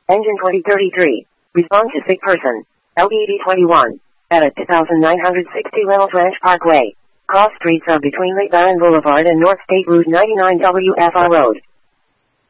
Engine 2033. Respond to sick person. LBD 21. At a 2960 Reynolds Ranch Parkway. Cross streets are between Lake Byron Boulevard and North State Route 99 WFR Road.